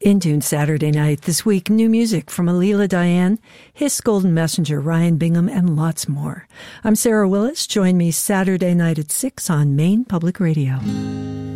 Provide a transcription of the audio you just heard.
In Tune Saturday night this week, new music from Alila Diane, Hiss Golden Messenger, Ryan Bingham, and lots more. I'm Sarah Willis. Join me Saturday night at 6 on Maine Public Radio.